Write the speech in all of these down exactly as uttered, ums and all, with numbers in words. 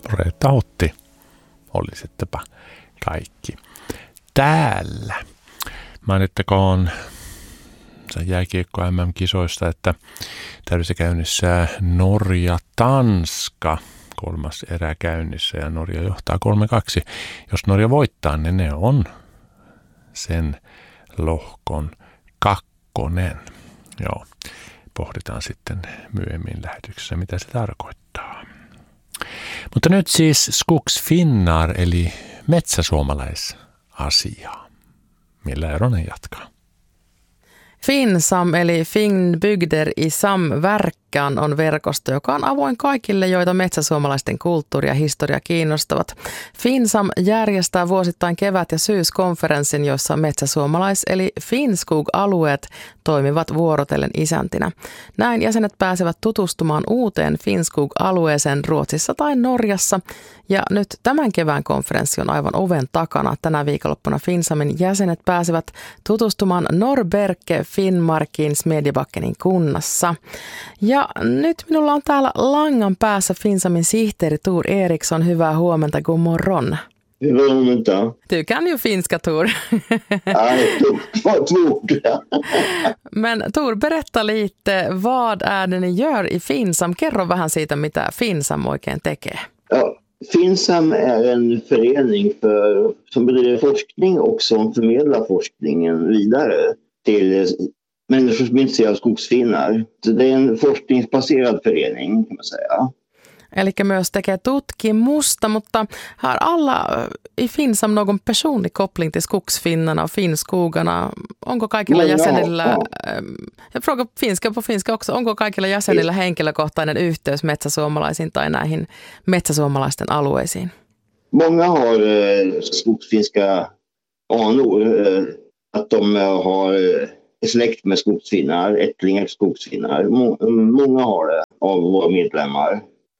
Reetta Hutti, olisittepa kaikki täällä. Mainittakoon jääkiekko M M-kisoista, että täydessä käynnissä Norja-Tanska. Kolmas erä käynnissä ja Norja johtaa kolme kaksi. Jos Norja voittaa, niin ne on sen lohkon kakkonen. Joo, pohditaan sitten myöhemmin lähetyksessä, mitä se tarkoittaa. Mutta nyt siis Skogsfinnar eli metsäsuomalaisasia. Millä Eronen jatkaa? Finsam eli Finnbygder i samverkan on verkosto, joka on avoin kaikille, joita metsäsuomalaisten kulttuuri ja historia kiinnostavat. Finsam järjestää vuosittain kevät- ja syyskonferenssin, jossa metsäsuomalais- eli Finnskog-alueet toimivat vuorotellen isäntinä. Näin jäsenet pääsevät tutustumaan uuteen Finnskog-alueeseen Ruotsissa tai Norjassa. Ja nyt tämän kevään konferenssi on aivan oven takana. Tänä viikonloppuna Finsamin jäsenet pääsevät tutustumaan Norrberke Finnmarkin Smedjebackenin kunnassa. Ja nyt minulla on täällä langan päässä Finsamin sihteeri Tor Eriksson. Hyvää huomenta, god morgon. Hyvää huomenta. Du kan ju finska, Tor. Nej, vad tråkigt. Men Tor, berätta lite, vad är det ni gör i Finsam? Kerro vähän siitä, mitä Finsam oikein tekee. Ja, Finsam är en förening för, som bedriver forskning och som förmedlar forskningen vidare till människor som är intresserade av skogsfinnar. Det är en forskningsbaserad förening, kan man säga. Eli myös tekee tutkimusta, mutta har alla i Finsam någon personlig koppling till skogsfinnarna och finnskogarna? Onko kaikilla no, jäsenillä, no, jag frågar finska på finska också, onko kaikilla jäsenillä henkilökohtainen yhteys metsäsuomalaisiin tai näihin metsäsuomalaisten alueisiin? Många har eh, skogsfinska anor, eh, att de har eh, släkt med skogsfinnar, ättlingar skogsfinnar. Många har det av våra medlemmar.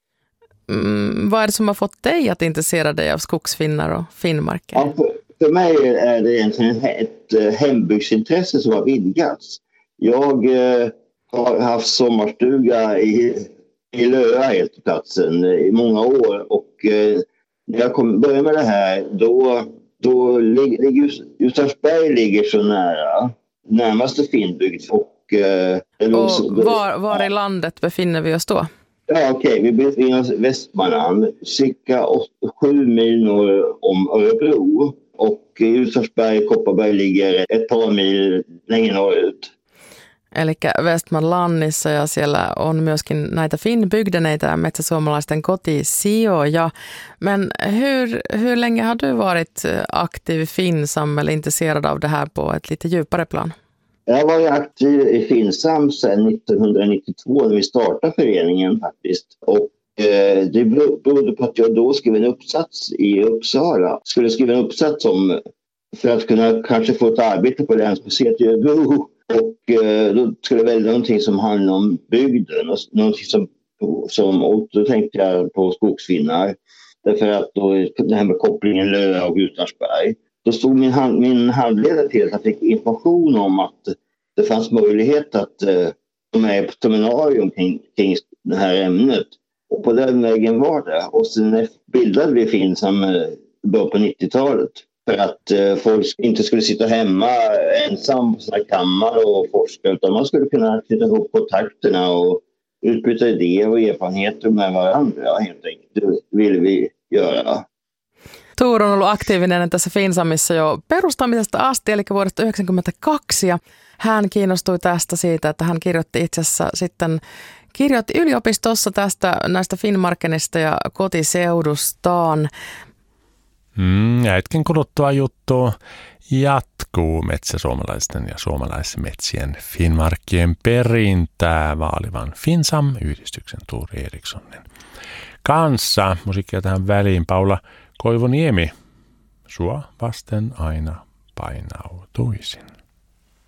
Mm, vad är det som har fått dig att intressera dig av skogsfinnar och Finnmarken? Ja, för, för mig är det egentligen ett, ett hembygdsintresse som har vidgats. Jag eh, har haft sommarstuga i, i Löa helt på platsen i många år och eh, när jag kom, började med det här då, då ligger Ljusnarsberg ligger så nära närmaste Finnbygd och, eh, och var, var i landet befinner vi oss då? Ja, okej. Okay. Vi befinner oss i Västmanland, cirka sju mil norr om Örebro. Och Ljusnarsberg och Kopparberg ligger ett par mil längre norrut. Eli Västmanlannissa ja siellä on myöskin näitä Finnbygder, näitä metsäsuomalaisten kotisijoja. Men hur, hur länge har du varit aktiv i Finsam eller intresserad av det här på ett lite djupare plan? Jag har varit aktiv i Finsam sedan nittonhundranittiotvå när vi startade föreningen faktiskt. Och eh, det berodde på att jag då skrev en uppsats i Uppsala. Skulle skriva en uppsats om för att kunna kanske få ett arbete på länsmuseet i Örebro. Och eh, då skulle jag välja någonting som handlar om bygden. Och någonting som, som, och då tänkte jag på skogsfinnar. Därför att då, det här med kopplingen Löa och Ljusnarsberg. Då stod min, hand, min handledare till att jag fick information om att det fanns möjlighet att eh, vara med på ett seminarium kring, kring det här ämnet. Och på den vägen var det. Och sen bildade vi Finsam eh, början på nittiotalet. För att eh, folk inte skulle sitta hemma ensam på sina kammare och forska. Utan man skulle kunna knyta ihop kontakterna och utbyta idéer och erfarenheter med varandra. Helt enkelt. Det ville vi göra. Tor on ollut aktiivinen tässä Finsamissa jo perustamisesta asti, eli vuodesta yhdeksänkymmentäkaksi, ja hän kiinnostui tästä siitä, että hän kirjoitti itse asiassa sitten, kirjoitti yliopistossa tästä näistä Finnmarkenista ja kotiseudustaan. Mm, ja hetken kuluttua juttu jatkuu metsäsuomalaisten ja suomalaismetsien Finnmarkien perintää vaalivan Finsam-yhdistyksen Tor Erikssonin kanssa. Musiikkia tähän väliin Paula Koivuniemi, sua vasten aina painautuisin.